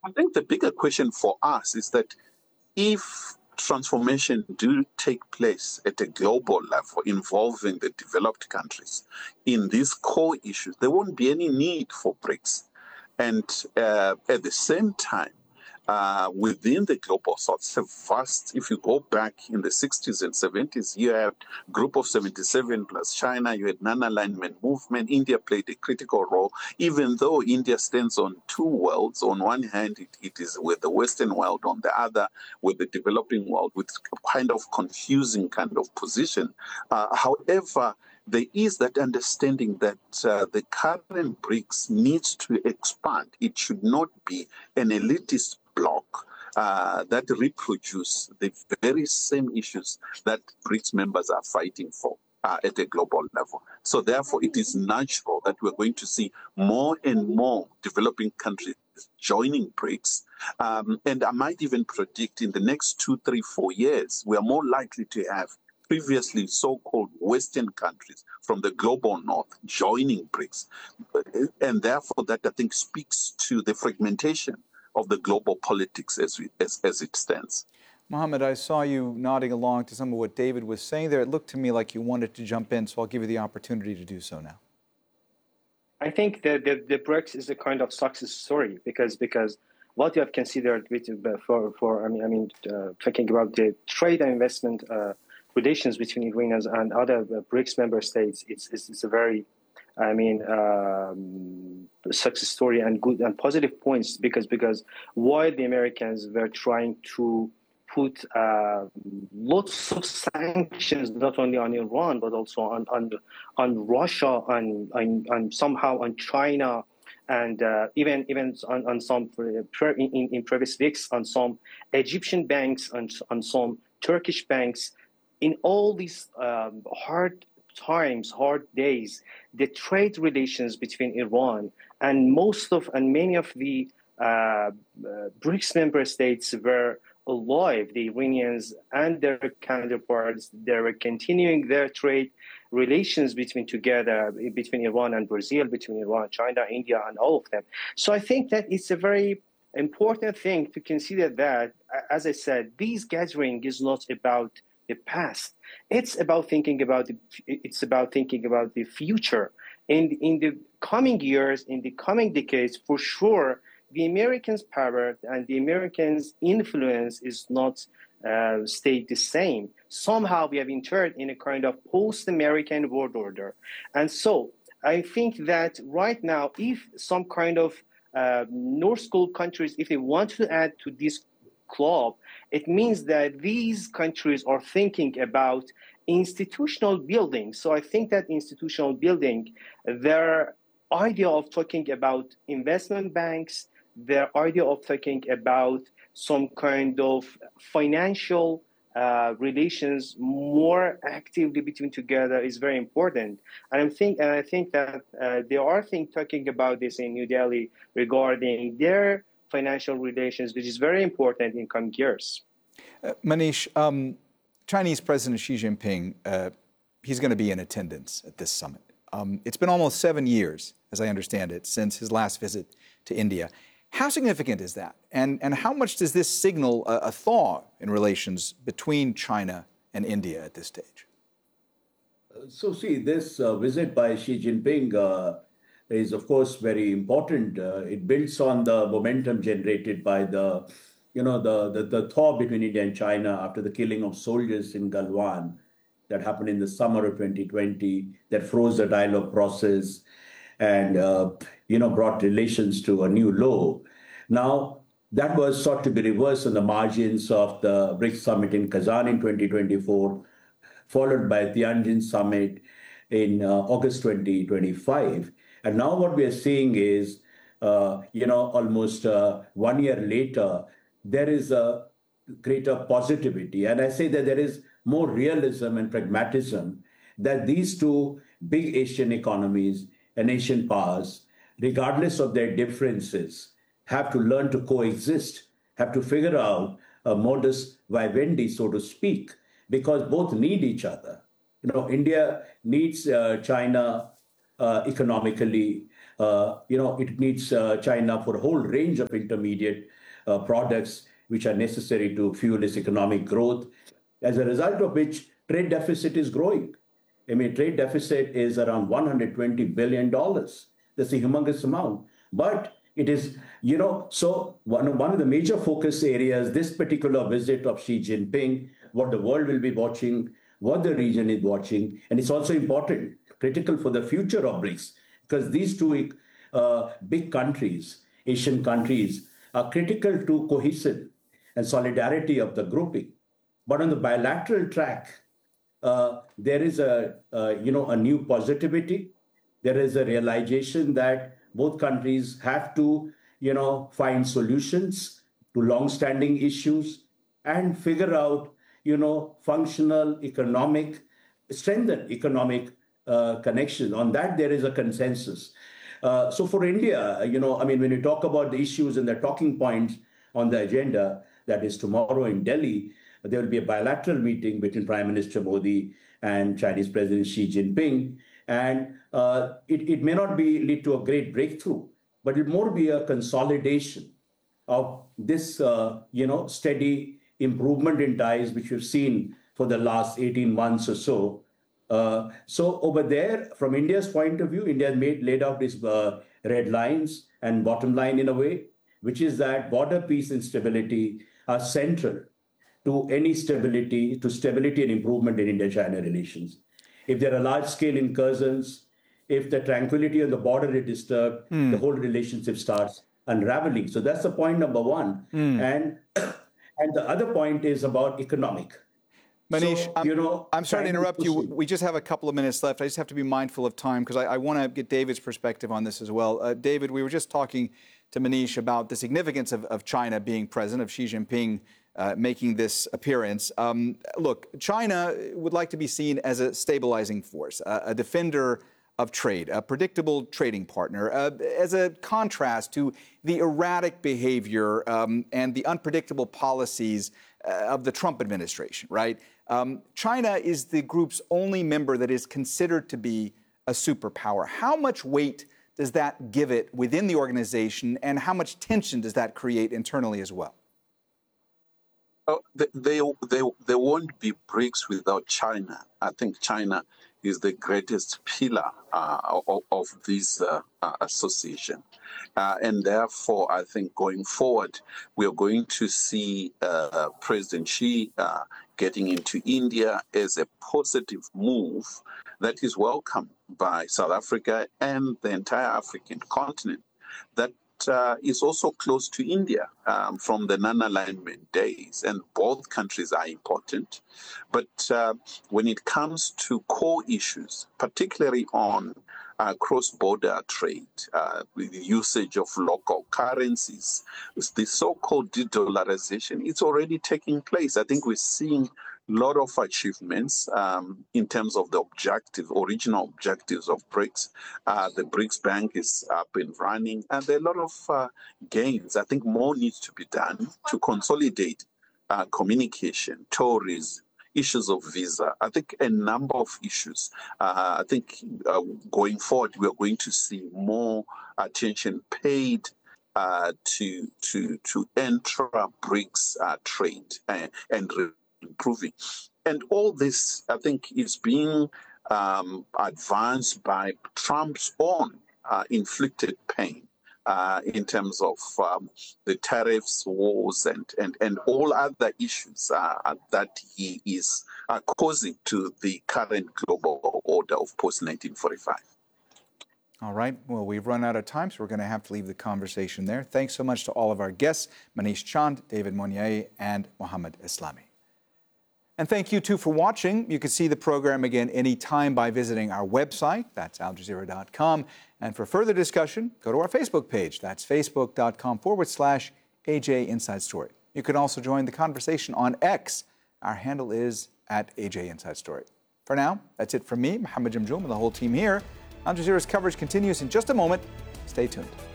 I think the bigger question for us is that if transformation do take place at a global level involving the developed countries in these core issues, there won't be any need for BRICS. And at the same time, within the global south, it's a vast, if you go back in the 60s and 70s, you had Group of 77 plus China, you had non-alignment movement. India played a critical role, even though India stands on two worlds. On one hand, it is with the Western world, on the other, with the developing world, with kind of confusing kind of position. However, there is that understanding that the current BRICS needs to expand. It should not be an elitist bloc that reproduce the very same issues that BRICS members are fighting for at a global level. So therefore, it is natural that we're going to see more and more developing countries joining BRICS. And I might even predict in the next 2, 3, 4 years, we are more likely to have previously so-called Western countries from the global north joining BRICS. And therefore, that I think speaks to the fragmentation of the global politics as it stands. Mohammed, I saw you nodding along to some of what David was saying there. It looked to me like you wanted to jump in, so I'll give you the opportunity to do so now. I think the BRICS is a kind of success story because what you have considered thinking about the trade and investment relations between Iranians and other BRICS member states, it's a very success story and good and positive points because while the Americans were trying to put lots of sanctions not only on Iran but also on Russia and somehow on China and even on some in previous weeks on some Egyptian banks and on some Turkish banks. In all these hard days, the trade relations between Iran and many of the BRICS member states were alive. The Iranians and their counterparts, they were continuing their trade relations between Iran and Brazil, between Iran, China, India, and all of them. So I think that it's a very important thing to consider that, as I said, this gathering is not about the past. It's about thinking about the future. And in the coming years, in the coming decades, for sure, the Americans' power and the Americans' influence is not stayed the same. Somehow we have entered in a kind of post-American world order. And so I think that right now, if some kind of North School countries, if they want to add to this club, it means that these countries are thinking about institutional building. So I think that institutional building, their idea of talking about investment banks, their idea of talking about some kind of financial relations more actively between together is very important. And I think that they are talking about this in New Delhi regarding their financial relations, which is very important in coming years. Manish, Chinese President Xi Jinping, he's going to be in attendance at this summit. It's been almost 7 years, as I understand it, since his last visit to India. How significant is that? And how much does this signal a thaw in relations between China and India at this stage? So see, this visit by Xi Jinping is, of course, very important. It builds on the momentum generated by the thaw between India and China after the killing of soldiers in Galwan that happened in the summer of 2020, that froze the dialogue process and, brought relations to a new low. Now, that was sought to be reversed on the margins of the BRICS summit in Kazan in 2024, followed by Tianjin summit in August 2025. And now what we are seeing is, almost 1 year later, there is a greater positivity. And I say that there is more realism and pragmatism that these two big Asian economies and Asian powers, regardless of their differences, have to learn to coexist, have to figure out a modus vivendi, so to speak, because both need each other. India needs China economically. It needs China for a whole range of intermediate products which are necessary to fuel its economic growth, as a result of which trade deficit is growing. I mean, trade deficit is around $120 billion. That's a humongous amount. But it is, so one of the major focus areas, this particular visit of Xi Jinping, what the world will be watching, what the region is watching, and it's also important, critical for the future of BRICS, because these two big countries, Asian countries, are critical to cohesion and solidarity of the grouping. But on the bilateral track, there is a new positivity. There is a realization that both countries have to, find solutions to long-standing issues and figure out, functional strengthen economic connections. On that, there is a consensus. So for India, when you talk about the issues and the talking points on the agenda, that is tomorrow in Delhi, there will be a bilateral meeting between Prime Minister Modi and Chinese President Xi Jinping. And it may not lead to a great breakthrough, but it more be a consolidation of this, steady improvement in ties, which we've seen for the last 18 months or so. So over there, from India's point of view, India has laid out its red lines and bottom line in a way, which is that border peace and stability are central to any stability and improvement in India-China relations. If there are large-scale incursions, if the tranquility on the border is disturbed, the whole relationship starts unraveling. So that's the point number one. And the other point is about economic. Manish, so, I'm sorry to interrupt you. We just have a couple of minutes left. I just have to be mindful of time because I want to get David's perspective on this as well. David, we were just talking to Manish about the significance of China being present, of Xi Jinping making this appearance. Look, China would like to be seen as a stabilizing force, a defender of trade, a predictable trading partner, as a contrast to the erratic behavior and the unpredictable policies of the Trump administration, right? China is the group's only member that is considered to be a superpower. How much weight does that give it within the organization, and how much tension does that create internally as well? There won't be BRICS without China. I think China is the greatest pillar of this association. And therefore, I think going forward, we are going to see President Xi getting into India as a positive move that is welcomed by South Africa and the entire African continent. That is also close to India from the non-alignment days, and both countries are important. But when it comes to core issues, particularly on cross-border trade, with the usage of local currencies, the so-called de-dollarization, it's already taking place. I think we're seeing a lot of achievements in terms of the original objectives of BRICS. The BRICS Bank is up and running, and there are a lot of gains. I think more needs to be done to consolidate communication, tourism, issues of visa. I think a number of issues. I think going forward, we are going to see more attention paid to intra-BRICS trade and improving. And all this, I think, is being advanced by Trump's own inflicted pain in terms of the tariffs, wars, and all other issues that he is causing to the current global order of post-1945. All right. Well, we've run out of time, so we're going to have to leave the conversation there. Thanks so much to all of our guests, Manish Chand, David Monnier, and Mohammed Islami. And thank you, too, for watching. You can see the program again anytime by visiting our website. That's aljazeera.com. And for further discussion, go to our Facebook page. That's facebook.com/AJ Inside Story. You can also join the conversation on X. Our handle is @AJ Inside Story. For now, that's it from me, Mohammed Jamjoom, and the whole team here. Al Jazeera's coverage continues in just a moment. Stay tuned.